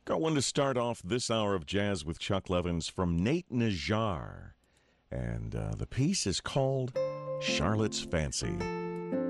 Got one to start off this hour of Jazz with Chuck Levins from Nate Najjar. And the piece is called Charlotte's Fancy.